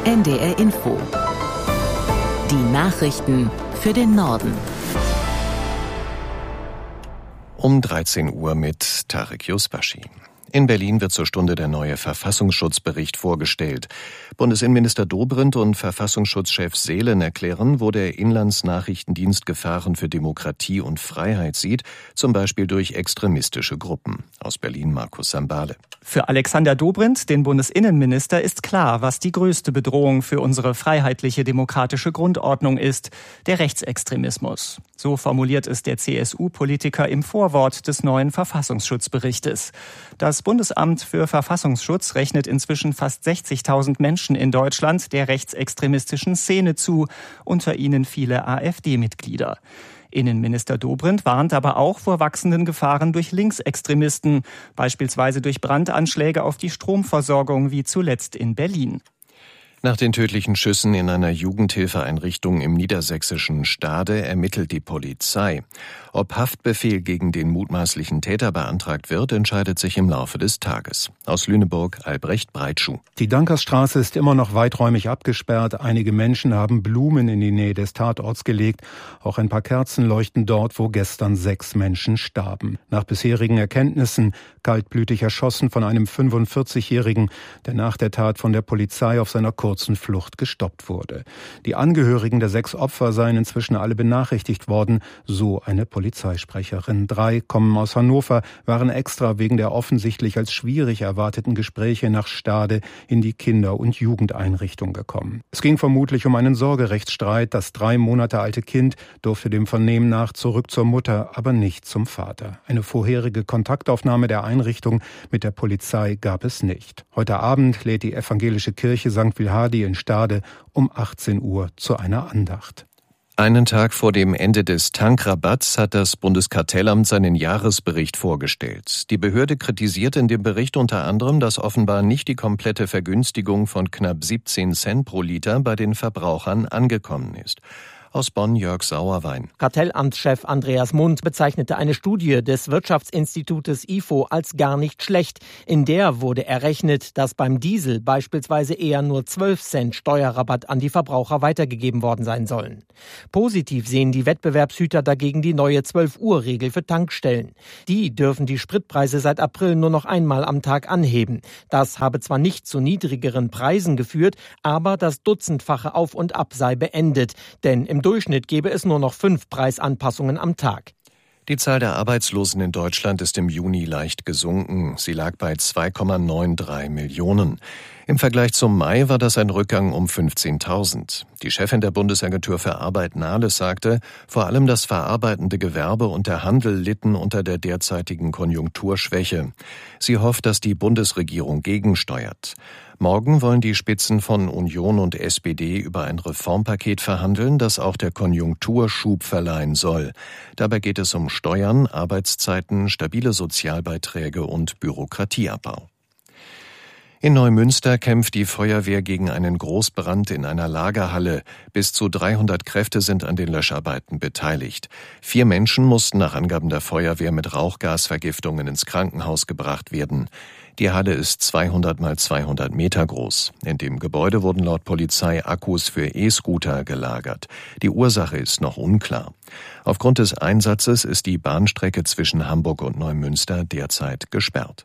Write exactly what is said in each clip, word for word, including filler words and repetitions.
N D R Info. Die Nachrichten für den Norden. Um dreizehn Uhr mit Tarek Yusbashi. In Berlin wird zur Stunde der neue Verfassungsschutzbericht vorgestellt. Bundesinnenminister Dobrindt und Verfassungsschutzchef Seelen erklären, wo der Inlandsnachrichtendienst Gefahren für Demokratie und Freiheit sieht, zum Beispiel durch extremistische Gruppen. Aus Berlin Markus Sambale. Für Alexander Dobrindt, den Bundesinnenminister, ist klar, was die größte Bedrohung für unsere freiheitliche demokratische Grundordnung ist: der Rechtsextremismus. So formuliert es der C S U-Politiker im Vorwort des neuen Verfassungsschutzberichtes. Das Bundesamt für Verfassungsschutz rechnet inzwischen fast sechzigtausend Menschen in Deutschland der rechtsextremistischen Szene zu, unter ihnen viele AfD-Mitglieder. Innenminister Dobrindt warnt aber auch vor wachsenden Gefahren durch Linksextremisten, beispielsweise durch Brandanschläge auf die Stromversorgung wie zuletzt in Berlin. Nach den tödlichen Schüssen in einer Jugendhilfeeinrichtung im niedersächsischen Stade ermittelt die Polizei. Ob Haftbefehl gegen den mutmaßlichen Täter beantragt wird, entscheidet sich im Laufe des Tages. Aus Lüneburg Albrecht Breitschuh. Die Dankersstraße ist immer noch weiträumig abgesperrt. Einige Menschen haben Blumen in die Nähe des Tatorts gelegt. Auch ein paar Kerzen leuchten dort, wo gestern sechs Menschen starben. Nach bisherigen Erkenntnissen kaltblütig erschossen von einem fünfundvierzigjährigen, der nach der Tat von der Polizei auf seiner kurzen Flucht gestoppt wurde. Die Angehörigen der sechs Opfer seien inzwischen alle benachrichtigt worden, so eine Polizeisprecherin. Drei kommen aus Hannover, waren extra wegen der offensichtlich als schwierig erwarteten Gespräche nach Stade in die Kinder- und Jugendeinrichtung gekommen. Es ging vermutlich um einen Sorgerechtsstreit. Das drei Monate alte Kind durfte dem Vernehmen nach zurück zur Mutter, aber nicht zum Vater. Eine vorherige Kontaktaufnahme der Einrichtung mit der Polizei gab es nicht. Heute Abend lädt die evangelische Kirche Sankt Wilhardi in Stade um achtzehn Uhr zu einer Andacht. Einen Tag vor dem Ende des Tankrabatts hat das Bundeskartellamt seinen Jahresbericht vorgestellt. Die Behörde kritisiert in dem Bericht unter anderem, dass offenbar nicht die komplette Vergünstigung von knapp siebzehn Cent pro Liter bei den Verbrauchern angekommen ist. Aus Bonn Jörg Sauerwein. Kartellamtschef Andreas Mund bezeichnete eine Studie des Wirtschaftsinstitutes I F O als gar nicht schlecht. In der wurde errechnet, dass beim Diesel beispielsweise eher nur zwölf Cent Steuerrabatt an die Verbraucher weitergegeben worden sein sollen. Positiv sehen die Wettbewerbshüter dagegen die neue zwölf-Uhr-Regel für Tankstellen. Die dürfen die Spritpreise seit April nur noch einmal am Tag anheben. Das habe zwar nicht zu niedrigeren Preisen geführt, aber das dutzendfache Auf und Ab sei beendet. Denn im Durchschnitt gäbe es nur noch fünf Preisanpassungen am Tag. Die Zahl der Arbeitslosen in Deutschland ist im Juni leicht gesunken. Sie lag bei zwei Komma dreiundneunzig Millionen. Im Vergleich zum Mai war das ein Rückgang um fünfzehntausend. Die Chefin der Bundesagentur für Arbeit Nahles sagte, vor allem das verarbeitende Gewerbe und der Handel litten unter der derzeitigen Konjunkturschwäche. Sie hofft, dass die Bundesregierung gegensteuert. Morgen wollen die Spitzen von Union und S P D über ein Reformpaket verhandeln, das auch der Konjunktur Schub verleihen soll. Dabei geht es um Steuern, Arbeitszeiten, stabile Sozialbeiträge und Bürokratieabbau. In Neumünster kämpft die Feuerwehr gegen einen Großbrand in einer Lagerhalle. Bis zu dreihundert Kräfte sind an den Löscharbeiten beteiligt. Vier Menschen mussten nach Angaben der Feuerwehr mit Rauchgasvergiftungen ins Krankenhaus gebracht werden. Die Halle ist zweihundert mal zweihundert Meter groß. In dem Gebäude wurden laut Polizei Akkus für E-Scooter gelagert. Die Ursache ist noch unklar. Aufgrund des Einsatzes ist die Bahnstrecke zwischen Hamburg und Neumünster derzeit gesperrt.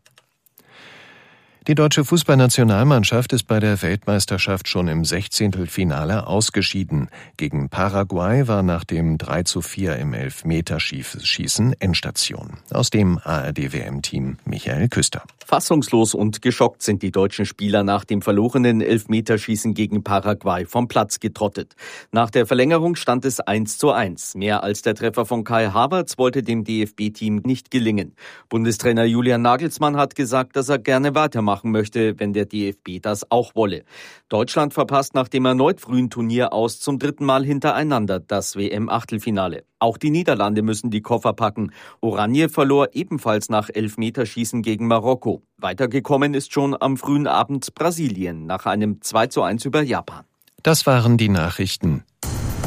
Die deutsche Fußballnationalmannschaft ist bei der Weltmeisterschaft schon im Sechzehntelfinale ausgeschieden. Gegen Paraguay war nach dem drei zu vier im Elfmeterschießen Endstation. Aus dem A R D W M-Team Michael Küster. Fassungslos und geschockt sind die deutschen Spieler nach dem verlorenen Elfmeterschießen gegen Paraguay vom Platz getrottet. Nach der Verlängerung stand es eins zu eins. Mehr als der Treffer von Kai Havertz wollte dem D F B-Team nicht gelingen. Bundestrainer Julian Nagelsmann hat gesagt, dass er gerne weitermachen möchte, wenn der D F B das auch wolle. Deutschland verpasst nach dem erneut frühen Turnier aus zum dritten Mal hintereinander das W M-Achtelfinale. Auch die Niederlande müssen die Koffer packen. Oranje verlor ebenfalls nach Elfmeterschießen gegen Marokko. Weitergekommen ist schon am frühen Abend Brasilien nach einem zwei zu eins über Japan. Das waren die Nachrichten.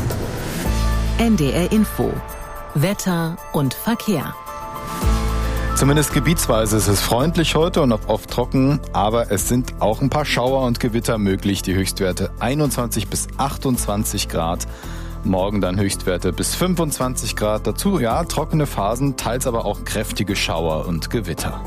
N D R Info. Wetter und Verkehr. Zumindest gebietsweise ist es freundlich heute und oft trocken, aber es sind auch ein paar Schauer und Gewitter möglich. Die Höchstwerte einundzwanzig bis achtundzwanzig Grad. Morgen dann Höchstwerte bis fünfundzwanzig Grad. Dazu ja trockene Phasen, teils aber auch kräftige Schauer und Gewitter.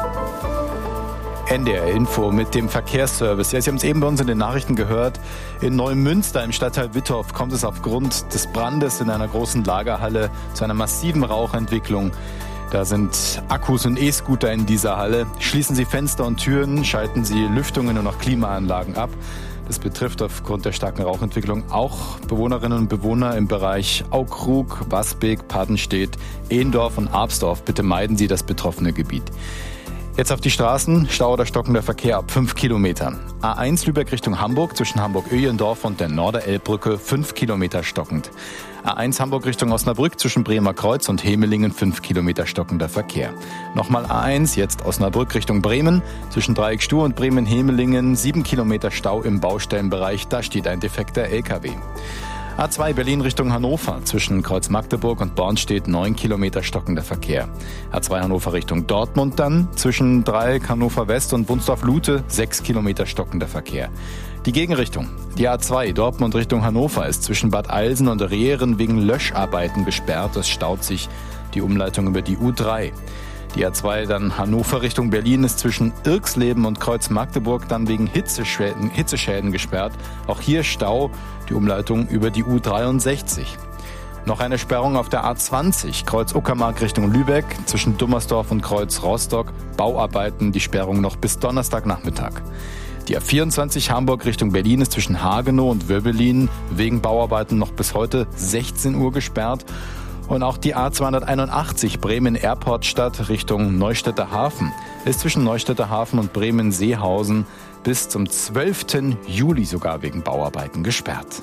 N D R Info mit dem Verkehrsservice. Ja, Sie haben es eben bei uns in den Nachrichten gehört. In Neumünster im Stadtteil Wittorf kommt es aufgrund des Brandes in einer großen Lagerhalle zu einer massiven Rauchentwicklung. Da sind Akkus und E-Scooter in dieser Halle. Schließen Sie Fenster und Türen, schalten Sie Lüftungen und auch Klimaanlagen ab. Das betrifft aufgrund der starken Rauchentwicklung auch Bewohnerinnen und Bewohner im Bereich Aukrug, Wasbeek, Padenstedt, Ehendorf und Absdorf. Bitte meiden Sie das betroffene Gebiet. Jetzt auf die Straßen, Stau oder stockender Verkehr ab fünf Kilometern. A eins Lübeck Richtung Hamburg zwischen Hamburg-Öhlendorf und der Norderelbbrücke fünf Kilometer stockend. A eins Hamburg Richtung Osnabrück zwischen Bremer Kreuz und Hemelingen fünf Kilometer stockender Verkehr. Nochmal A eins, jetzt Osnabrück Richtung Bremen zwischen Dreieck Stuhr und Bremen-Hemelingen sieben Kilometer Stau im Baustellenbereich, da steht ein defekter L K W. A zwei Berlin Richtung Hannover zwischen Kreuz Magdeburg und Bornstedt neun Kilometer stockender Verkehr. A zwei Hannover Richtung Dortmund dann zwischen Dreieck Hannover West und Wunsdorf-Lute sechs Kilometer stockender Verkehr. Die Gegenrichtung. Die A zwei Dortmund Richtung Hannover ist zwischen Bad Eilsen und Rehren wegen Löscharbeiten gesperrt. Es staut sich die Umleitung über die U drei. Die A zwei dann Hannover Richtung Berlin ist zwischen Irxleben und Kreuz Magdeburg dann wegen Hitzeschäden, Hitzeschäden gesperrt. Auch hier Stau, die Umleitung über die U dreiundsechzig. Noch eine Sperrung auf der A zwanzig, Kreuz Uckermark Richtung Lübeck, zwischen Dummersdorf und Kreuz Rostock. Bauarbeiten, die Sperrung noch bis Donnerstagnachmittag. Die A vierundzwanzig Hamburg Richtung Berlin ist zwischen Hagenow und Wöbbelin wegen Bauarbeiten noch bis heute sechzehn Uhr gesperrt. Und auch die A zweihunderteinundachtzig Bremen-Airportstadt Richtung Neustädter Hafen ist zwischen Neustädter Hafen und Bremen-Seehausen bis zum zwölften Juli sogar wegen Bauarbeiten gesperrt.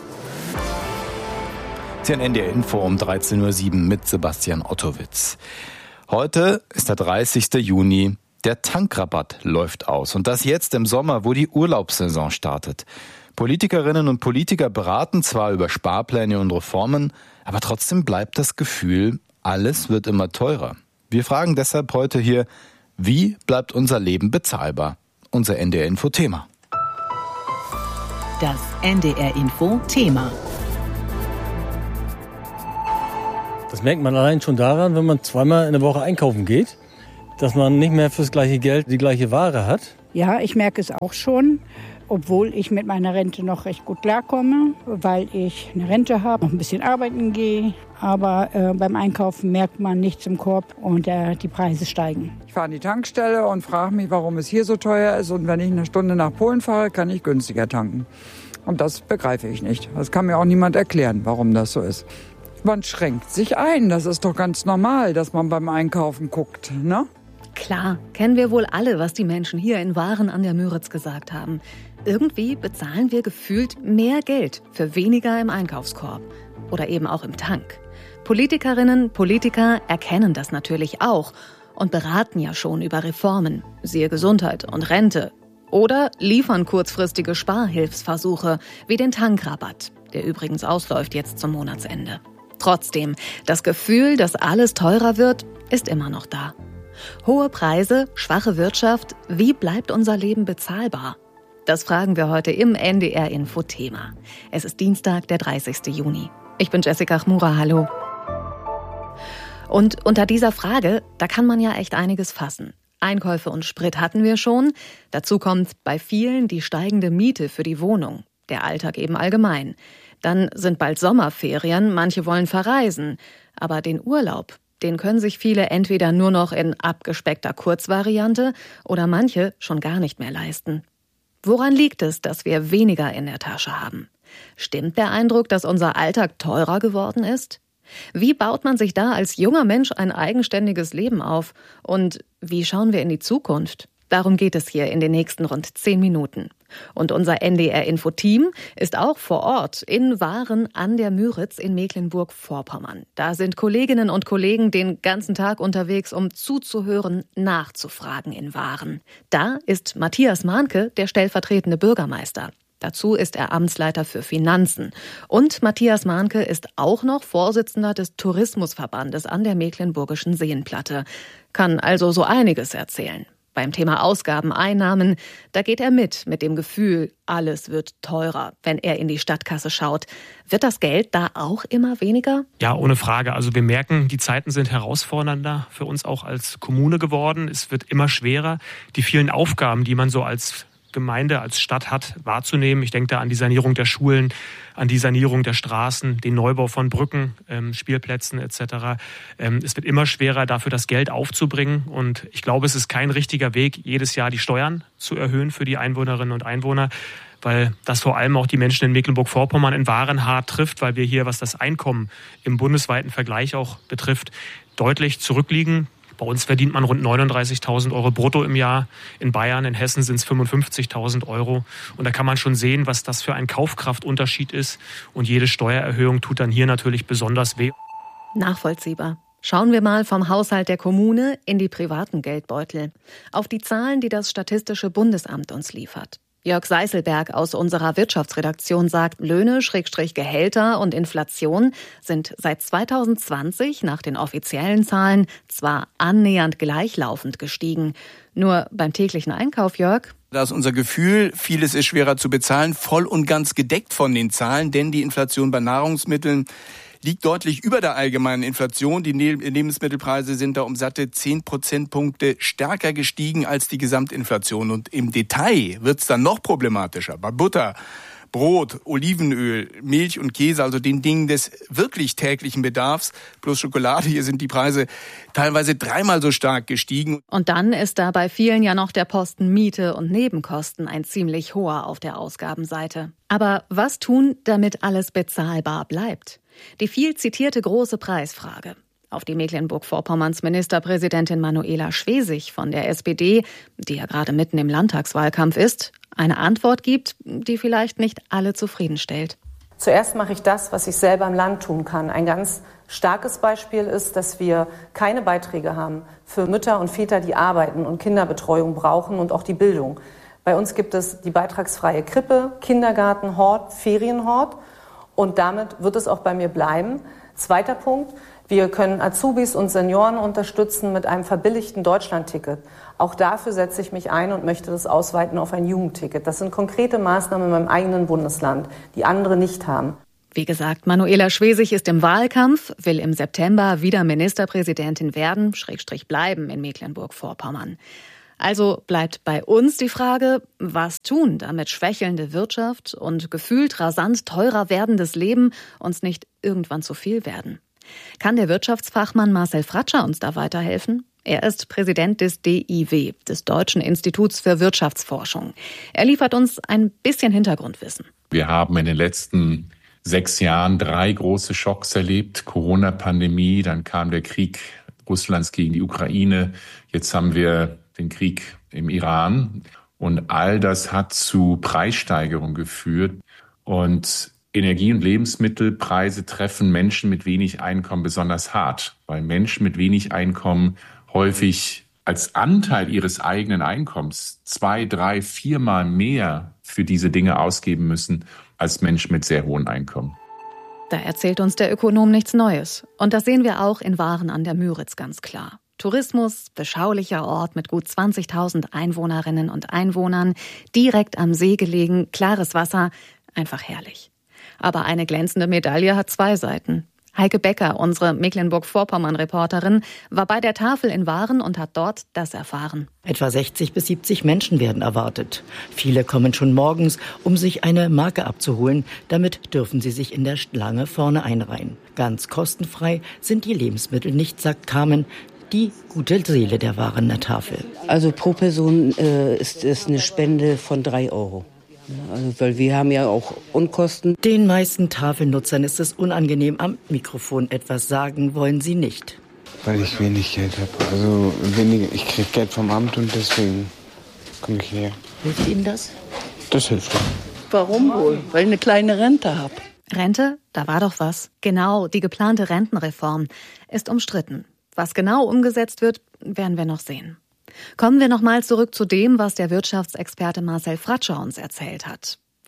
Sie haben N D R Info um dreizehn Uhr sieben mit Sebastian Ottowitz. Heute ist der dreißigste Juni. Der Tankrabatt läuft aus. Und das jetzt im Sommer, wo die Urlaubssaison startet. Politikerinnen und Politiker beraten zwar über Sparpläne und Reformen, aber trotzdem bleibt das Gefühl, alles wird immer teurer. Wir fragen deshalb heute hier, wie bleibt unser Leben bezahlbar? Unser N D R Info Thema. Das N D R Info Thema. Das merkt man allein schon daran, wenn man zweimal in der Woche einkaufen geht, dass man nicht mehr fürs gleiche Geld die gleiche Ware hat. Ja, ich merke es auch schon, obwohl ich mit meiner Rente noch recht gut klarkomme, weil ich eine Rente habe, noch ein bisschen arbeiten gehe. Aber äh, beim Einkaufen merkt man nichts im Korb und äh, die Preise steigen. Ich fahre an die Tankstelle und frage mich, warum es hier so teuer ist. Und wenn ich eine Stunde nach Polen fahre, kann ich günstiger tanken. Und das begreife ich nicht. Das kann mir auch niemand erklären, warum das so ist. Man schränkt sich ein. Das ist doch ganz normal, dass man beim Einkaufen guckt, ne? Klar, kennen wir wohl alle, was die Menschen hier in Waren an der Müritz gesagt haben. Irgendwie bezahlen wir gefühlt mehr Geld für weniger im Einkaufskorb oder eben auch im Tank. Politikerinnen, Politiker erkennen das natürlich auch und beraten ja schon über Reformen, siehe Gesundheit und Rente. Oder liefern kurzfristige Sparhilfsversuche wie den Tankrabatt, der übrigens ausläuft jetzt zum Monatsende. Trotzdem, das Gefühl, dass alles teurer wird, ist immer noch da. Hohe Preise, schwache Wirtschaft, wie bleibt unser Leben bezahlbar? Das fragen wir heute im N D R Info Thema. Es ist Dienstag, der dreißigste Juni. Ich bin Jessica Chmura, hallo. Und unter dieser Frage, da kann man ja echt einiges fassen. Einkäufe und Sprit hatten wir schon. Dazu kommt bei vielen die steigende Miete für die Wohnung. Der Alltag eben allgemein. Dann sind bald Sommerferien, manche wollen verreisen. Aber den Urlaub, den können sich viele entweder nur noch in abgespeckter Kurzvariante oder manche schon gar nicht mehr leisten. Woran liegt es, dass wir weniger in der Tasche haben? Stimmt der Eindruck, dass unser Alltag teurer geworden ist? Wie baut man sich da als junger Mensch ein eigenständiges Leben auf? Und wie schauen wir in die Zukunft? Darum geht es hier in den nächsten rund zehn Minuten. Und unser N D R-Info-Team ist auch vor Ort in Waren an der Müritz in Mecklenburg-Vorpommern. Da sind Kolleginnen und Kollegen den ganzen Tag unterwegs, um zuzuhören, nachzufragen in Waren. Da ist Matthias Mahnke, der stellvertretende Bürgermeister. Dazu ist er Amtsleiter für Finanzen. Und Matthias Mahnke ist auch noch Vorsitzender des Tourismusverbandes an der Mecklenburgischen Seenplatte. Kann also so einiges erzählen. Beim Thema Ausgaben, Einnahmen, da geht er mit, mit dem Gefühl, alles wird teurer, wenn er in die Stadtkasse schaut. Wird das Geld da auch immer weniger? Ja, ohne Frage. Also wir merken, die Zeiten sind herausfordernder für uns auch als Kommune geworden. Es wird immer schwerer, die vielen Aufgaben, die man so als Gemeinde, als Stadt hat, wahrzunehmen. Ich denke da an die Sanierung der Schulen, an die Sanierung der Straßen, den Neubau von Brücken, ähm, Spielplätzen et cetera. Ähm, es wird immer schwerer, dafür das Geld aufzubringen. Und ich glaube, es ist kein richtiger Weg, jedes Jahr die Steuern zu erhöhen für die Einwohnerinnen und Einwohner, weil das vor allem auch die Menschen in Mecklenburg-Vorpommern in Waren hart trifft, weil wir hier, was das Einkommen im bundesweiten Vergleich auch betrifft, deutlich zurückliegen. Bei uns verdient man rund neununddreißigtausend Euro brutto im Jahr. In Bayern, in Hessen sind es fünfundfünfzigtausend Euro. Und da kann man schon sehen, was das für ein Kaufkraftunterschied ist. Und jede Steuererhöhung tut dann hier natürlich besonders weh. Nachvollziehbar. Schauen wir mal vom Haushalt der Kommune in die privaten Geldbeutel. Auf die Zahlen, die das Statistische Bundesamt uns liefert. Jörg Seiselberg aus unserer Wirtschaftsredaktion sagt, Löhne, Schrägstrich Gehälter und Inflation sind seit zweitausendzwanzig nach den offiziellen Zahlen zwar annähernd gleichlaufend gestiegen. Nur beim täglichen Einkauf, Jörg? Da ist unser Gefühl, vieles ist schwerer zu bezahlen, voll und ganz gedeckt von den Zahlen, denn die Inflation bei Nahrungsmitteln liegt deutlich über der allgemeinen Inflation. Die Lebensmittelpreise sind da um satte zehn Prozentpunkte stärker gestiegen als die Gesamtinflation. Und im Detail wird's dann noch problematischer. Bei Butter, Brot, Olivenöl, Milch und Käse, also den Dingen des wirklich täglichen Bedarfs, plus Schokolade, hier sind die Preise teilweise dreimal so stark gestiegen. Und dann ist da bei vielen ja noch der Posten Miete und Nebenkosten ein ziemlich hoher auf der Ausgabenseite. Aber was tun, damit alles bezahlbar bleibt? Die viel zitierte große Preisfrage. Auf die Mecklenburg-Vorpommerns Ministerpräsidentin Manuela Schwesig von der S P D, die ja gerade mitten im Landtagswahlkampf ist, eine Antwort gibt, die vielleicht nicht alle zufriedenstellt. Zuerst mache ich das, was ich selber im Land tun kann. Ein ganz starkes Beispiel ist, dass wir keine Beiträge haben für Mütter und Väter, die arbeiten und Kinderbetreuung brauchen und auch die Bildung. Bei uns gibt es die beitragsfreie Krippe, Kindergarten, Hort, Ferienhort. Und damit wird es auch bei mir bleiben. Zweiter Punkt, wir können Azubis und Senioren unterstützen mit einem verbilligten Deutschlandticket. Auch dafür setze ich mich ein und möchte das ausweiten auf ein Jugendticket. Das sind konkrete Maßnahmen in meinem eigenen Bundesland, die andere nicht haben. Wie gesagt, Manuela Schwesig ist im Wahlkampf, will im September wieder Ministerpräsidentin werden, Schrägstrich bleiben in Mecklenburg-Vorpommern. Also bleibt bei uns die Frage, was tun, damit schwächelnde Wirtschaft und gefühlt rasant teurer werdendes Leben uns nicht irgendwann zu viel werden. Kann der Wirtschaftsfachmann Marcel Fratscher uns da weiterhelfen? Er ist Präsident des D I W, des Deutschen Instituts für Wirtschaftsforschung. Er liefert uns ein bisschen Hintergrundwissen. Wir haben in den letzten sechs Jahren drei große Schocks erlebt. Corona-Pandemie, dann kam der Krieg Russlands gegen die Ukraine. Jetzt haben wir den Krieg im Iran. Und all das hat zu Preissteigerungen geführt. Und Energie- und Lebensmittelpreise treffen Menschen mit wenig Einkommen besonders hart, weil Menschen mit wenig Einkommen häufig als Anteil ihres eigenen Einkommens zwei, drei, viermal mehr für diese Dinge ausgeben müssen als Menschen mit sehr hohen Einkommen. Da erzählt uns der Ökonom nichts Neues. Und das sehen wir auch in Waren an der Müritz ganz klar. Tourismus, beschaulicher Ort mit gut zwanzigtausend Einwohnerinnen und Einwohnern, direkt am See gelegen, klares Wasser, einfach herrlich. Aber eine glänzende Medaille hat zwei Seiten. Heike Becker, unsere Mecklenburg-Vorpommern-Reporterin, war bei der Tafel in Waren und hat dort das erfahren. Etwa sechzig bis siebzig Menschen werden erwartet. Viele kommen schon morgens, um sich eine Marke abzuholen. Damit dürfen sie sich in der Schlange vorne einreihen. Ganz kostenfrei sind die Lebensmittel nicht, sagt Carmen, die gute Seele der Waren der Tafel. Also pro Person äh, ist es eine Spende von drei Euro. Also, weil wir haben ja auch Unkosten. Den meisten Tafelnutzern ist es unangenehm, am Mikrofon etwas sagen wollen sie nicht. Weil ich wenig Geld habe. Also wenig, ich kriege Geld vom Amt und deswegen komme ich her. Hilft Ihnen das? Das hilft. Warum wohl? Weil ich eine kleine Rente habe. Rente? Da war doch was. Genau, die geplante Rentenreform ist umstritten. Was genau umgesetzt wird, werden wir noch sehen. Kommen wir noch mal zurück zu dem, was der Wirtschaftsexperte Marcel Fratscher uns erzählt hat.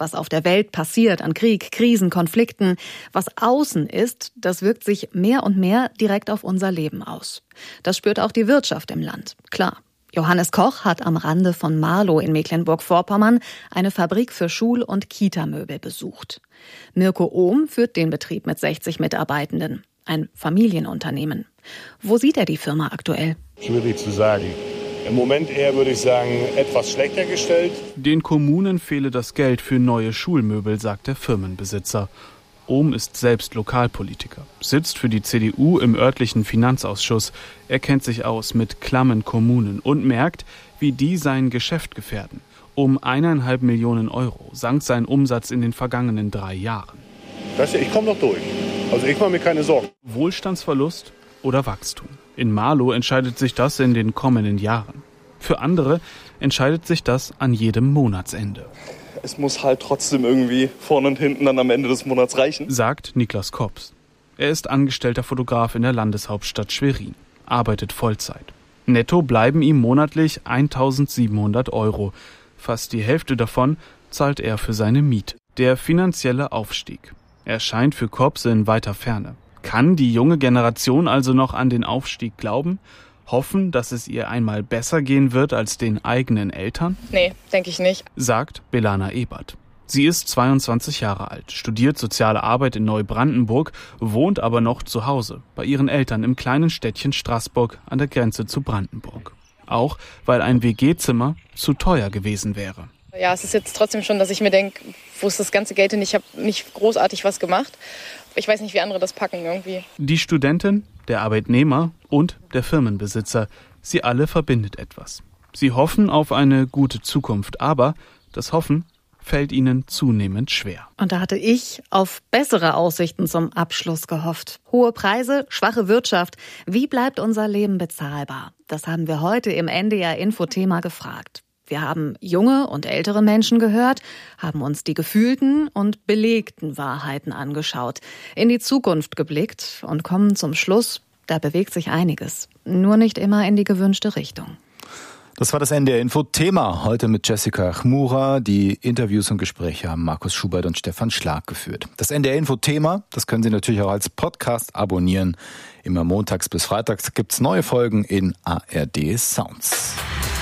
was auf der Welt passiert an Krieg, Krisen, Konflikten, was außen ist, das wirkt sich mehr und mehr direkt auf unser Leben aus. Das spürt auch die Wirtschaft im Land, klar. Johannes Koch hat am Rande von Marlow in Mecklenburg-Vorpommern eine Fabrik für Schul- und Kita-Möbel besucht. Mirko Ohm führt den Betrieb mit sechzig Mitarbeitenden, ein Familienunternehmen. Wo sieht er die Firma aktuell? Schwierig zu sagen. Im Moment eher, würde ich sagen, etwas schlechter gestellt. Den Kommunen fehle das Geld für neue Schulmöbel, sagt der Firmenbesitzer. Ohm ist selbst Lokalpolitiker, sitzt für die C D U im örtlichen Finanzausschuss. Er kennt sich aus mit klammen Kommunen und merkt, wie die sein Geschäft gefährden. Um eineinhalb Millionen Euro sank sein Umsatz in den vergangenen drei Jahren. Das, ich komme noch durch. Also ich mache mir keine Sorgen. Wohlstandsverlust oder Wachstum? In Marlow entscheidet sich das in den kommenden Jahren. Für andere entscheidet sich das an jedem Monatsende. Es muss halt trotzdem irgendwie vorne und hinten dann am Ende des Monats reichen, sagt Niklas Kops. Er ist angestellter Fotograf in der Landeshauptstadt Schwerin, arbeitet Vollzeit. Netto bleiben ihm monatlich eintausendsiebenhundert Euro. Fast die Hälfte davon zahlt er für seine Miete. Der finanzielle Aufstieg. Er scheint für Kops in weiter Ferne. Kann die junge Generation also noch an den Aufstieg glauben? Hoffen, dass es ihr einmal besser gehen wird als den eigenen Eltern? Nee, denke ich nicht, sagt Belana Ebert. Sie ist zweiundzwanzig Jahre alt, studiert Soziale Arbeit in Neubrandenburg, wohnt aber noch zu Hause bei ihren Eltern im kleinen Städtchen Straßburg an der Grenze zu Brandenburg. Auch weil ein W G-Zimmer zu teuer gewesen wäre. Ja, es ist jetzt trotzdem schon, dass ich mir denke, wo ist das ganze Geld hin? Ich habe nicht großartig was gemacht. Ich weiß nicht, wie andere das packen irgendwie. Die Studentin, der Arbeitnehmer und der Firmenbesitzer, sie alle verbindet etwas. Sie hoffen auf eine gute Zukunft, aber das Hoffen fällt ihnen zunehmend schwer. Und da hatte ich auf bessere Aussichten zum Abschluss gehofft. Hohe Preise, schwache Wirtschaft. Wie bleibt unser Leben bezahlbar? Das haben wir heute im N D R-Info-Thema gefragt. Wir haben junge und ältere Menschen gehört, haben uns die gefühlten und belegten Wahrheiten angeschaut, in die Zukunft geblickt und kommen zum Schluss, da bewegt sich einiges, nur nicht immer in die gewünschte Richtung. Das war das N D R-Info-Thema, heute mit Jessica Chmura. Die Interviews und Gespräche haben Markus Schubert und Stefan Schlag geführt. Das N D R-Info-Thema, das können Sie natürlich auch als Podcast abonnieren. Immer montags bis freitags gibt's neue Folgen in A R D Sounds.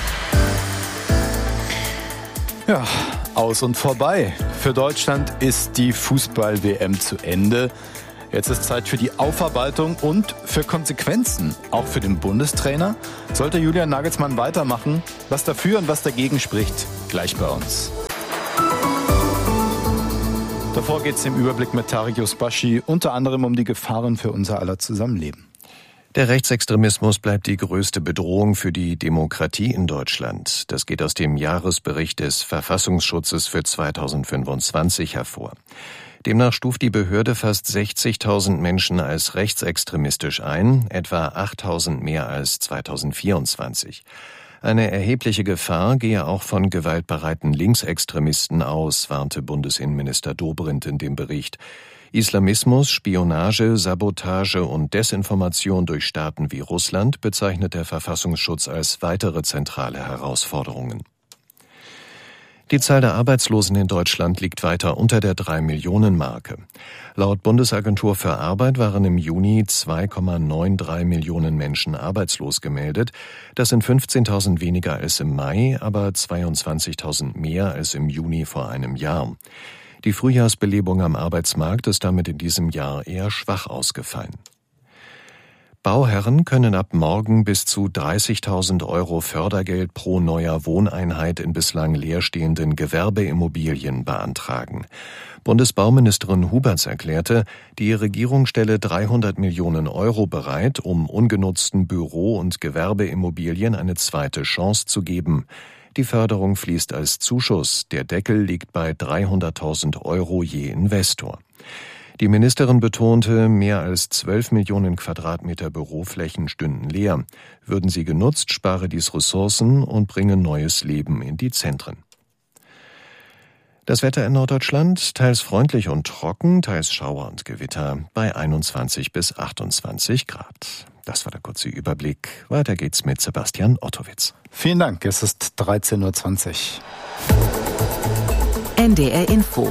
Ja, aus und vorbei. Für Deutschland ist die Fußball-W M zu Ende. Jetzt ist Zeit für die Aufarbeitung und für Konsequenzen. Auch für den Bundestrainer. Sollte Julian Nagelsmann weitermachen? Was dafür und was dagegen spricht, gleich bei uns. Davor geht es im Überblick mit Tarek Yusbashi unter anderem um die Gefahren für unser aller Zusammenleben. Der Rechtsextremismus bleibt die größte Bedrohung für die Demokratie in Deutschland. Das geht aus dem Jahresbericht des Verfassungsschutzes für zweitausendfünfundzwanzig hervor. Demnach stuft die Behörde fast sechzigtausend Menschen als rechtsextremistisch ein, etwa achttausend mehr als zweitausendvierundzwanzig. Eine erhebliche Gefahr gehe auch von gewaltbereiten Linksextremisten aus, warnte Bundesinnenminister Dobrindt in dem Bericht. Islamismus, Spionage, Sabotage und Desinformation durch Staaten wie Russland bezeichnet der Verfassungsschutz als weitere zentrale Herausforderungen. Die Zahl der Arbeitslosen in Deutschland liegt weiter unter der drei Millionen Marke. Laut Bundesagentur für Arbeit waren im Juni zwei Komma drei neun Millionen Menschen arbeitslos gemeldet. Das sind fünfzehntausend weniger als im Mai, aber zweiundzwanzigtausend mehr als im Juni vor einem Jahr. Die Frühjahrsbelebung am Arbeitsmarkt ist damit in diesem Jahr eher schwach ausgefallen. Bauherren können ab morgen bis zu dreißigtausend Euro Fördergeld pro neuer Wohneinheit in bislang leerstehenden Gewerbeimmobilien beantragen. Bundesbauministerin Huberts erklärte, die Regierung stelle dreihundert Millionen Euro bereit, um ungenutzten Büro- und Gewerbeimmobilien eine zweite Chance zu geben. Die Förderung fließt als Zuschuss. Der Deckel liegt bei dreihunderttausend Euro je Investor. Die Ministerin betonte, mehr als zwölf Millionen Quadratmeter Büroflächen stünden leer. Würden sie genutzt, spare dies Ressourcen und bringe neues Leben in die Zentren. Das Wetter in Norddeutschland, teils freundlich und trocken, teils Schauer und Gewitter bei einundzwanzig bis achtundzwanzig Grad. Das war der kurze Überblick. Weiter geht's mit Sebastian Ottowitz. Vielen Dank, es ist dreizehn Uhr zwanzig. N D R Info.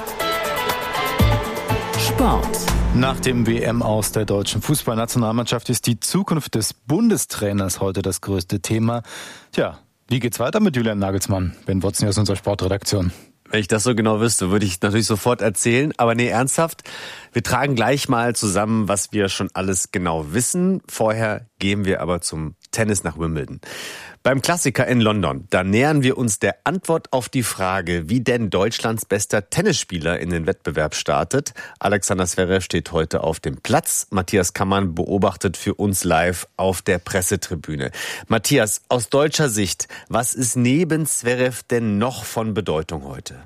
Sport. Nach dem W M-Aus der deutschen Fußballnationalmannschaft ist die Zukunft des Bundestrainers heute das größte Thema. Tja, wie geht's weiter mit Julian Nagelsmann? Ben Watson aus unserer Sportredaktion. Wenn ich das so genau wüsste, würde ich natürlich sofort erzählen. Aber nee, ernsthaft, wir tragen gleich mal zusammen, was wir schon alles genau wissen. Vorher gehen wir aber zum Tennis nach Wimbledon. Beim Klassiker in London, da nähern wir uns der Antwort auf die Frage, wie denn Deutschlands bester Tennisspieler in den Wettbewerb startet. Alexander Zverev steht heute auf dem Platz. Matthias Kammann beobachtet für uns live auf der Pressetribüne. Matthias, aus deutscher Sicht, was ist neben Zverev denn noch von Bedeutung heute?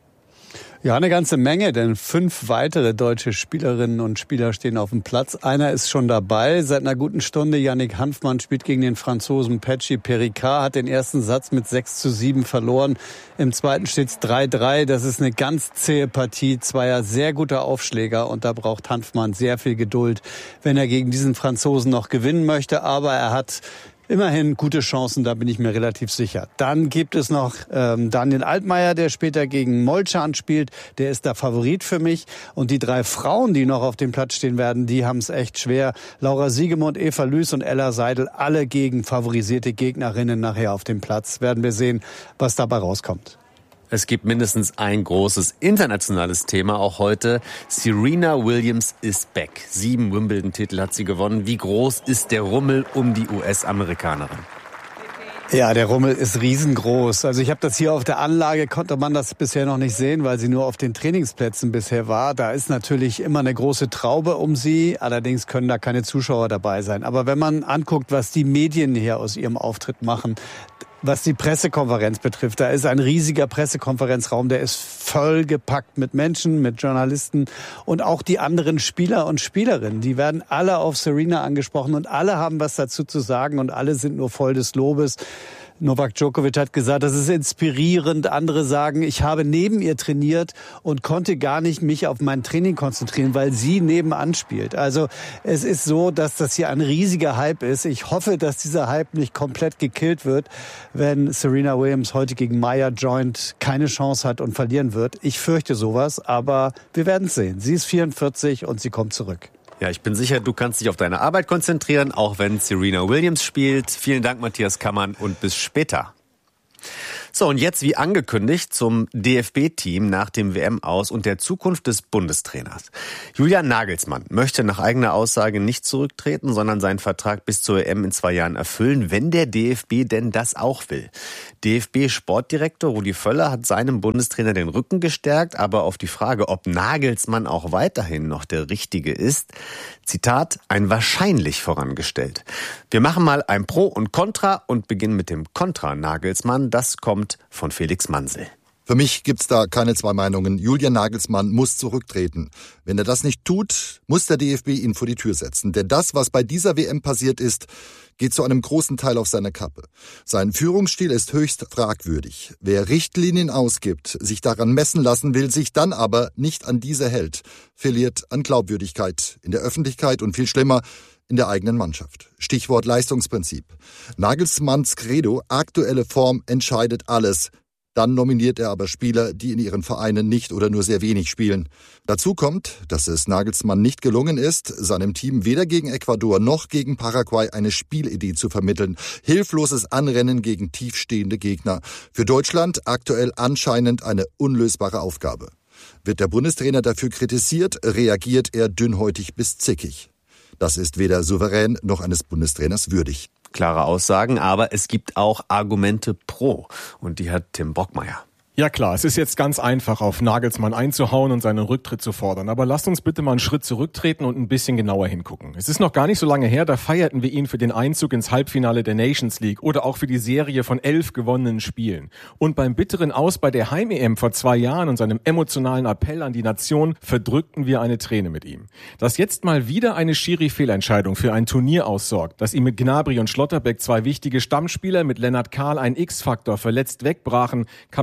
Ja, eine ganze Menge, denn fünf weitere deutsche Spielerinnen und Spieler stehen auf dem Platz. Einer ist schon dabei. Seit einer guten Stunde, Yannick Hanfmann spielt gegen den Franzosen Petchi Pericard, hat den ersten Satz mit sechs zu sieben verloren. Im zweiten steht's drei drei. Das ist eine ganz zähe Partie zweier sehr guter Aufschläger und da braucht Hanfmann sehr viel Geduld, wenn er gegen diesen Franzosen noch gewinnen möchte. Aber er hat immerhin gute Chancen, da bin ich mir relativ sicher. Dann gibt es noch ähm, Daniel Altmaier, der später gegen Molchan spielt. Der ist der Favorit für mich. Und die drei Frauen, die noch auf dem Platz stehen werden, die haben es echt schwer. Laura Siegemund, Eva Lüß und Ella Seidel, alle gegen favorisierte Gegnerinnen nachher auf dem Platz. Werden wir sehen, was dabei rauskommt. Es gibt mindestens ein großes internationales Thema auch heute. Serena Williams ist back. Sieben Wimbledon-Titel hat sie gewonnen. Wie groß ist der Rummel um die U S-Amerikanerin? Ja, der Rummel ist riesengroß. Also ich habe das hier auf der Anlage, konnte man das bisher noch nicht sehen, weil sie nur auf den Trainingsplätzen bisher war. Da ist natürlich immer eine große Traube um sie. Allerdings können da keine Zuschauer dabei sein. Aber wenn man anguckt, was die Medien hier aus ihrem Auftritt machen, was die Pressekonferenz betrifft, da ist ein riesiger Pressekonferenzraum, der ist vollgepackt mit Menschen, mit Journalisten und auch die anderen Spieler und Spielerinnen. Die werden alle auf Serena angesprochen und alle haben was dazu zu sagen und alle sind nur voll des Lobes. Novak Djokovic hat gesagt, das ist inspirierend. Andere sagen, ich habe neben ihr trainiert und konnte gar nicht mich auf mein Training konzentrieren, weil sie nebenan spielt. Also es ist so, dass das hier ein riesiger Hype ist. Ich hoffe, dass dieser Hype nicht komplett gekillt wird, wenn Serena Williams heute gegen Maya Joint keine Chance hat und verlieren wird. Ich fürchte sowas, aber wir werden es sehen. Sie ist vierundvierzig und sie kommt zurück. Ja, ich bin sicher, du kannst dich auf deine Arbeit konzentrieren, auch wenn Serena Williams spielt. Vielen Dank, Matthias Kammann, und bis später. So, und jetzt wie angekündigt zum D F B-Team nach dem W M-Aus und der Zukunft des Bundestrainers. Julian Nagelsmann möchte nach eigener Aussage nicht zurücktreten, sondern seinen Vertrag bis zur W M in zwei Jahren erfüllen, wenn der D F B denn das auch will. D F B-Sportdirektor Rudi Völler hat seinem Bundestrainer den Rücken gestärkt, aber auf die Frage, ob Nagelsmann auch weiterhin noch der Richtige ist, Zitat, ein wahrscheinlich vorangestellt. Wir machen mal ein Pro und Contra und beginnen mit dem Contra Nagelsmann. Das kommt von Felix Mansel. Für mich gibt's da keine zwei Meinungen. Julian Nagelsmann muss zurücktreten. Wenn er das nicht tut, muss der D F B ihn vor die Tür setzen. Denn das, was bei dieser W M passiert ist, geht zu einem großen Teil auf seine Kappe. Sein Führungsstil ist höchst fragwürdig. Wer Richtlinien ausgibt, sich daran messen lassen will, sich dann aber nicht an diese hält, verliert an Glaubwürdigkeit in der Öffentlichkeit und viel schlimmer, in der eigenen Mannschaft. Stichwort Leistungsprinzip. Nagelsmanns Credo, aktuelle Form entscheidet alles. Dann nominiert er aber Spieler, die in ihren Vereinen nicht oder nur sehr wenig spielen. Dazu kommt, dass es Nagelsmann nicht gelungen ist, seinem Team weder gegen Ecuador noch gegen Paraguay eine Spielidee zu vermitteln. Hilfloses Anrennen gegen tiefstehende Gegner. Für Deutschland aktuell anscheinend eine unlösbare Aufgabe. Wird der Bundestrainer dafür kritisiert, reagiert er dünnhäutig bis zickig. Das ist weder souverän noch eines Bundestrainers würdig. Klare Aussagen, aber es gibt auch Argumente pro. Und die hat Tim Brockmeier. Ja klar, es ist jetzt ganz einfach, auf Nagelsmann einzuhauen und seinen Rücktritt zu fordern. Aber lasst uns bitte mal einen Schritt zurücktreten und ein bisschen genauer hingucken. Es ist noch gar nicht so lange her, da feierten wir ihn für den Einzug ins Halbfinale der Nations League oder auch für die Serie von elf gewonnenen Spielen. Und beim bitteren Aus bei der Heim-E M vor zwei Jahren und seinem emotionalen Appell an die Nation verdrückten wir eine Träne mit ihm. Dass jetzt mal wieder eine Schiri-Fehlentscheidung für ein Turnier aussorgt, dass ihm mit Gnabry und Schlotterbeck zwei wichtige Stammspieler, mit Lennart Kahl ein X-Faktor verletzt wegbrachen, kann man ihm genau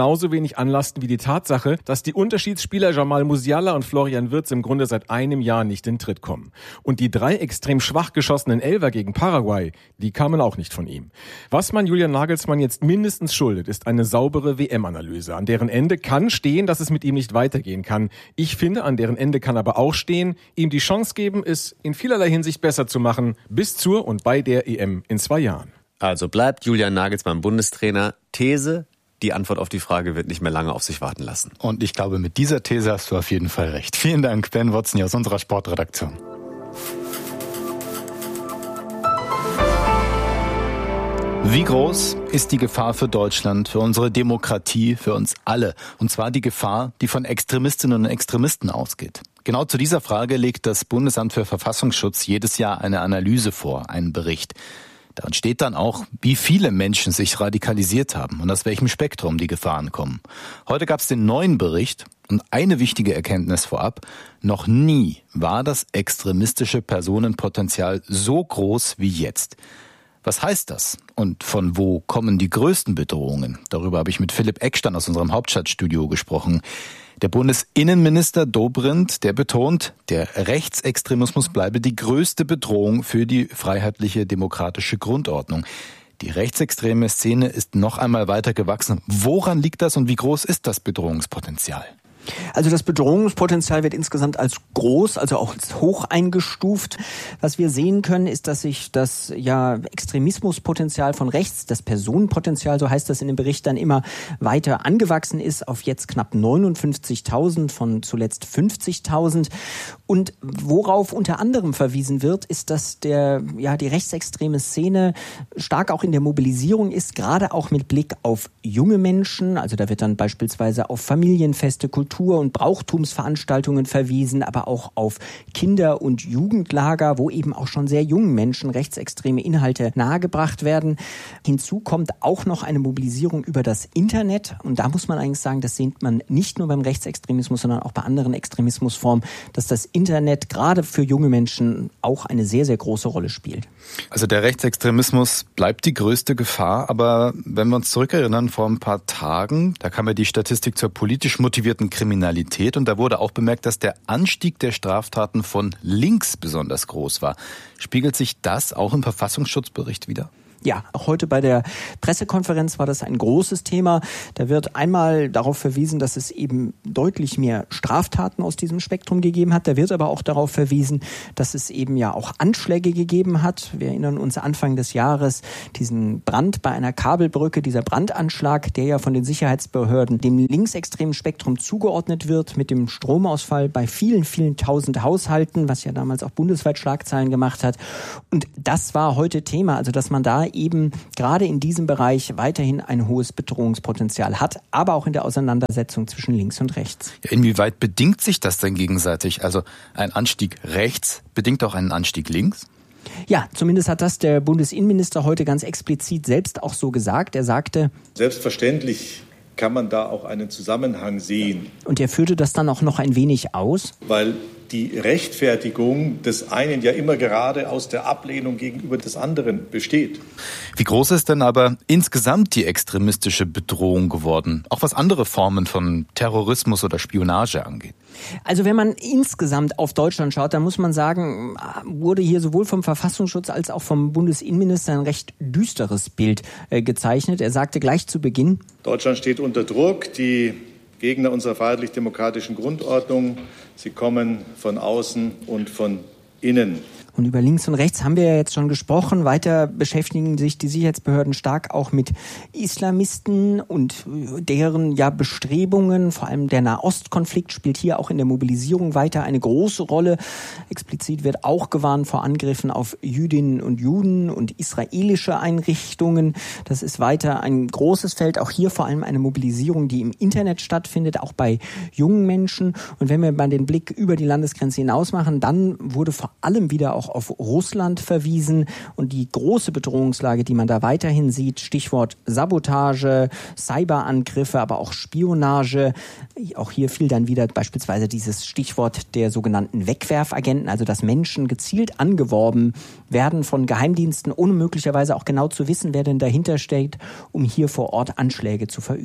genauso wenig anlasten wie die Tatsache, dass die Unterschiedsspieler Jamal Musiala und Florian Wirtz im Grunde seit einem Jahr nicht in Tritt kommen. Und die drei extrem schwach geschossenen Elfer gegen Paraguay, die kamen auch nicht von ihm. Was man Julian Nagelsmann jetzt mindestens schuldet, ist eine saubere W M-Analyse. An deren Ende kann stehen, dass es mit ihm nicht weitergehen kann. Ich finde, an deren Ende kann aber auch stehen, ihm die Chance geben, es in vielerlei Hinsicht besser zu machen, bis zur und bei der E M in zwei Jahren. Also bleibt Julian Nagelsmann Bundestrainer. These: Die Antwort auf die Frage wird nicht mehr lange auf sich warten lassen. Und ich glaube, mit dieser These hast du auf jeden Fall recht. Vielen Dank, Ben Watson aus unserer Sportredaktion. Wie groß ist die Gefahr für Deutschland, für unsere Demokratie, für uns alle? Und zwar die Gefahr, die von Extremistinnen und Extremisten ausgeht. Genau zu dieser Frage legt das Bundesamt für Verfassungsschutz jedes Jahr eine Analyse vor, einen Bericht. Darin steht dann auch, wie viele Menschen sich radikalisiert haben und aus welchem Spektrum die Gefahren kommen. Heute gab es den neuen Bericht und eine wichtige Erkenntnis vorab: Noch nie war das extremistische Personenpotenzial so groß wie jetzt. Was heißt das? Und von wo kommen die größten Bedrohungen? Darüber habe ich mit Philipp Eckstein aus unserem Hauptstadtstudio gesprochen. Der Bundesinnenminister Dobrindt, der betont, der Rechtsextremismus bleibe die größte Bedrohung für die freiheitliche demokratische Grundordnung. Die rechtsextreme Szene ist noch einmal weiter gewachsen. Woran liegt das und wie groß ist das Bedrohungspotenzial? Also das Bedrohungspotenzial wird insgesamt als groß, also auch als hoch eingestuft. Was wir sehen können, ist, dass sich das ja Extremismuspotenzial von rechts, das Personenpotenzial, so heißt das in dem Bericht, dann immer weiter angewachsen ist auf jetzt knapp neunundfünfzigtausend von zuletzt fünfzigtausend. Und worauf unter anderem verwiesen wird, ist, dass der ja die rechtsextreme Szene stark auch in der Mobilisierung ist, gerade auch mit Blick auf junge Menschen. Also da wird dann beispielsweise auf Familienfeste, Kultur und Brauchtumsveranstaltungen verwiesen, aber auch auf Kinder- und Jugendlager, wo eben auch schon sehr jungen Menschen rechtsextreme Inhalte nahegebracht werden. Hinzu kommt auch noch eine Mobilisierung über das Internet. Und da muss man eigentlich sagen, das sieht man nicht nur beim Rechtsextremismus, sondern auch bei anderen Extremismusformen, dass das Internet gerade für junge Menschen auch eine sehr, sehr große Rolle spielt. Also der Rechtsextremismus bleibt die größte Gefahr, aber wenn wir uns zurückerinnern, vor ein paar Tagen, da kam ja die Statistik zur politisch motivierten Kriminalität und da wurde auch bemerkt, dass der Anstieg der Straftaten von links besonders groß war. Spiegelt sich das auch im Verfassungsschutzbericht wider? Ja, auch heute bei der Pressekonferenz war das ein großes Thema. Da wird einmal darauf verwiesen, dass es eben deutlich mehr Straftaten aus diesem Spektrum gegeben hat. Da wird aber auch darauf verwiesen, dass es eben ja auch Anschläge gegeben hat. Wir erinnern uns Anfang des Jahres diesen Brand bei einer Kabelbrücke, dieser Brandanschlag, der ja von den Sicherheitsbehörden dem linksextremen Spektrum zugeordnet wird, mit dem Stromausfall bei vielen, vielen tausend Haushalten, was ja damals auch bundesweit Schlagzeilen gemacht hat. Und das war heute Thema, also dass man da eben gerade in diesem Bereich weiterhin ein hohes Bedrohungspotenzial hat, aber auch in der Auseinandersetzung zwischen links und rechts. Ja, inwieweit bedingt sich das denn gegenseitig? Also ein Anstieg rechts bedingt auch einen Anstieg links? Ja, zumindest hat das der Bundesinnenminister heute ganz explizit selbst auch so gesagt. Er sagte, selbstverständlich kann man da auch einen Zusammenhang sehen. Und er führte das dann auch noch ein wenig aus. Weil die Rechtfertigung des einen ja immer gerade aus der Ablehnung gegenüber des anderen besteht. Wie groß ist denn aber insgesamt die extremistische Bedrohung geworden, auch was andere Formen von Terrorismus oder Spionage angeht? Also wenn man insgesamt auf Deutschland schaut, dann muss man sagen, wurde hier sowohl vom Verfassungsschutz als auch vom Bundesinnenminister ein recht düsteres Bild äh, gezeichnet. Er sagte gleich zu Beginn: Deutschland steht unter Druck. Die Gegner unserer freiheitlich-demokratischen Grundordnung, sie kommen von außen und von innen. Und über links und rechts haben wir ja jetzt schon gesprochen. Weiter beschäftigen sich die Sicherheitsbehörden stark auch mit Islamisten und deren ja Bestrebungen. Vor allem der Nahostkonflikt spielt hier auch in der Mobilisierung weiter eine große Rolle. Explizit wird auch gewarnt vor Angriffen auf Jüdinnen und Juden und israelische Einrichtungen. Das ist weiter ein großes Feld. Auch hier vor allem eine Mobilisierung, die im Internet stattfindet, auch bei jungen Menschen. Und wenn wir mal den Blick über die Landesgrenze hinaus machen, dann wurde vor allem wieder auch auf Russland verwiesen und die große Bedrohungslage, die man da weiterhin sieht, Stichwort Sabotage, Cyberangriffe, aber auch Spionage. Auch hier fiel dann wieder beispielsweise dieses Stichwort der sogenannten Wegwerfagenten, also dass Menschen gezielt angeworben werden von Geheimdiensten, ohne möglicherweise auch genau zu wissen, wer denn dahinter steht, um hier vor Ort Anschläge zu verüben.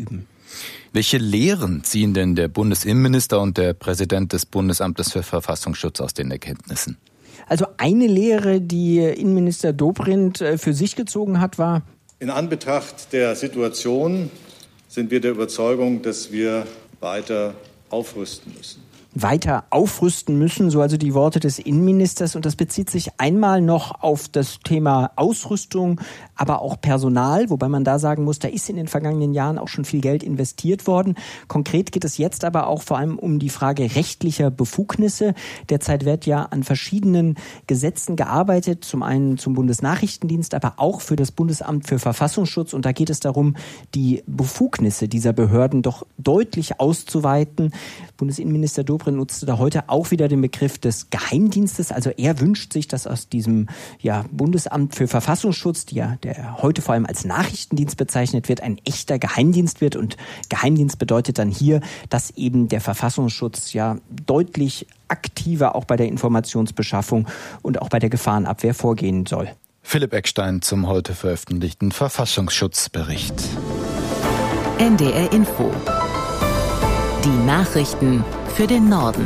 Welche Lehren ziehen denn der Bundesinnenminister und der Präsident des Bundesamtes für Verfassungsschutz aus den Erkenntnissen? Also eine Lehre, die Innenminister Dobrindt für sich gezogen hat, war: In Anbetracht der Situation sind wir der Überzeugung, dass wir weiter aufrüsten müssen. weiter aufrüsten müssen, so also die Worte des Innenministers. Und das bezieht sich einmal noch auf das Thema Ausrüstung, aber auch Personal, wobei man da sagen muss, da ist in den vergangenen Jahren auch schon viel Geld investiert worden. Konkret geht es jetzt aber auch vor allem um die Frage rechtlicher Befugnisse. Derzeit wird ja an verschiedenen Gesetzen gearbeitet, zum einen zum Bundesnachrichtendienst, aber auch für das Bundesamt für Verfassungsschutz. Und da geht es darum, die Befugnisse dieser Behörden doch deutlich auszuweiten. Bundesinnenminister Dobrindt nutzte da heute auch wieder den Begriff des Geheimdienstes. Also er wünscht sich, dass aus diesem ja, Bundesamt für Verfassungsschutz, die ja, der heute vor allem als Nachrichtendienst bezeichnet wird, ein echter Geheimdienst wird. Und Geheimdienst bedeutet dann hier, dass eben der Verfassungsschutz ja deutlich aktiver auch bei der Informationsbeschaffung und auch bei der Gefahrenabwehr vorgehen soll. Philipp Eckstein zum heute veröffentlichten Verfassungsschutzbericht. N D R Info. Die Nachrichten für den Norden.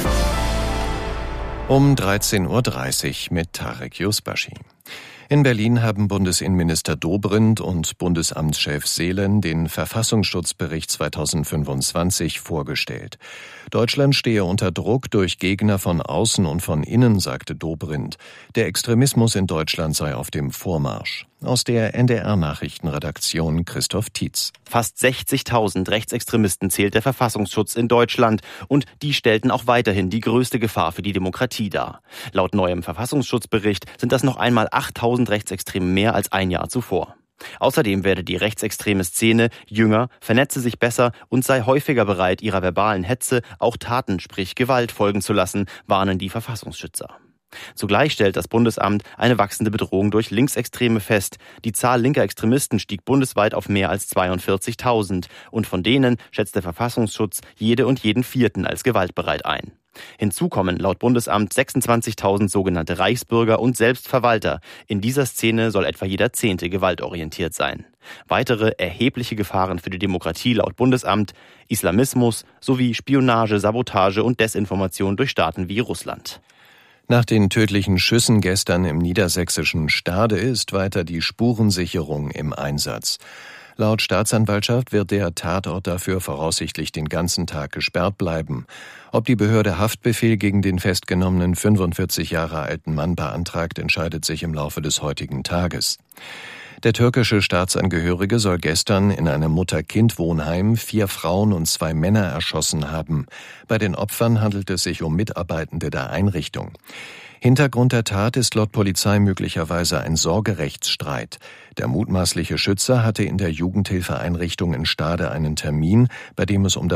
Um dreizehn Uhr dreißig mit Tarek Yusbashi. In Berlin haben Bundesinnenminister Dobrindt und Bundesamtschef Seelen den Verfassungsschutzbericht zweitausendfünfundzwanzig vorgestellt. Deutschland stehe unter Druck durch Gegner von außen und von innen, sagte Dobrindt. Der Extremismus in Deutschland sei auf dem Vormarsch. Aus der N D R-Nachrichtenredaktion Christoph Tietz. Fast sechzigtausend Rechtsextremisten zählt der Verfassungsschutz in Deutschland und die stellten auch weiterhin die größte Gefahr für die Demokratie dar. Laut neuem Verfassungsschutzbericht sind das noch einmal achttausend Rechtsextreme mehr als ein Jahr zuvor. Außerdem werde die rechtsextreme Szene jünger, vernetze sich besser und sei häufiger bereit, ihrer verbalen Hetze auch Taten, sprich Gewalt, folgen zu lassen, warnen die Verfassungsschützer. Zugleich stellt das Bundesamt eine wachsende Bedrohung durch Linksextreme fest. Die Zahl linker Extremisten stieg bundesweit auf mehr als zweiundvierzigtausend und von denen schätzt der Verfassungsschutz jede und jeden Vierten als gewaltbereit ein. Hinzu kommen laut Bundesamt sechsundzwanzigtausend sogenannte Reichsbürger und Selbstverwalter. In dieser Szene soll etwa jeder Zehnte gewaltorientiert sein. Weitere erhebliche Gefahren für die Demokratie laut Bundesamt: Islamismus sowie Spionage, Sabotage und Desinformation durch Staaten wie Russland. Nach den tödlichen Schüssen gestern im niedersächsischen Stade ist weiter die Spurensicherung im Einsatz. Laut Staatsanwaltschaft wird der Tatort dafür voraussichtlich den ganzen Tag gesperrt bleiben. Ob die Behörde Haftbefehl gegen den festgenommenen fünfundvierzig Jahre alten Mann beantragt, entscheidet sich im Laufe des heutigen Tages. Der türkische Staatsangehörige soll gestern in einem Mutter-Kind-Wohnheim vier Frauen und zwei Männer erschossen haben. Bei den Opfern handelt es sich um Mitarbeitende der Einrichtung. Hintergrund der Tat ist laut Polizei möglicherweise ein Sorgerechtsstreit. Der mutmaßliche Schütze hatte in der Jugendhilfeeinrichtung in Stade einen Termin, bei dem es um das